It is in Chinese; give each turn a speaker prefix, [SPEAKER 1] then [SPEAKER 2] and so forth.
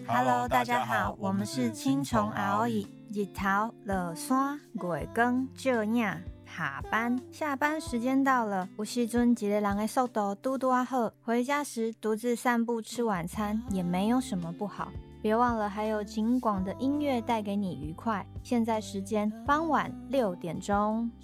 [SPEAKER 1] Hello， 大家好，我们是青虫熬椅，日头落山，月光照影。下班时间到了，有时阵一个人的速度拄好，回家时独自散步吃晚餐也没有什么不好。别忘了还有景广的音乐带给你愉快。现在时间傍晚6点钟。